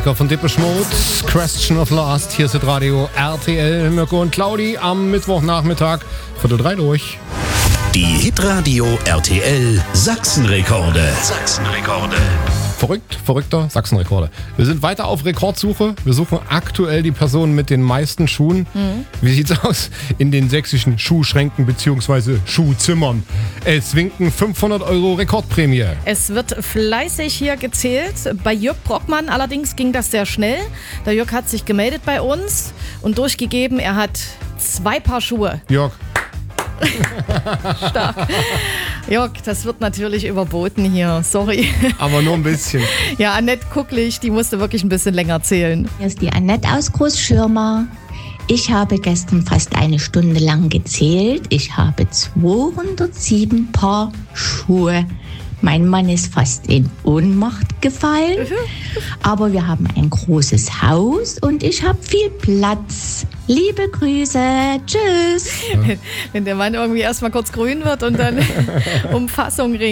Klassiker von Depeche Mode, Question of Last. Hier ist das Radio RTL, Mirko und Claudi am Mittwochnachmittag, 2:45 durch. Die Hitradio RTL Sachsenrekorde. Verrückter Sachsenrekorde. Wir sind weiter auf Rekordsuche. Wir suchen aktuell die Person mit den meisten Schuhen. Wie sieht's aus in den sächsischen Schuhschränken bzw. Schuhzimmern? Es winken 500 € Rekordprämie. Es wird fleißig hier gezählt. Bei Jörg Brockmann allerdings ging das sehr schnell. Der Jörg hat sich gemeldet bei uns und durchgegeben, er hat 2 Paar Schuhe. Jörg. Stark. Jörg, das wird natürlich überboten hier. Sorry. Aber nur ein bisschen. Ja, Annette Kucklich, die musste wirklich ein bisschen länger zählen. Hier ist die Annette aus Großschirmer. Ich habe gestern fast eine Stunde lang gezählt. Ich habe 207 Paar Schuhe. Mein Mann ist fast in Ohnmacht gefallen. Aber wir haben ein großes Haus und ich habe viel Platz. Liebe Grüße. Tschüss. Wenn der Mann irgendwie erstmal kurz grün wird und dann um Fassung ringt.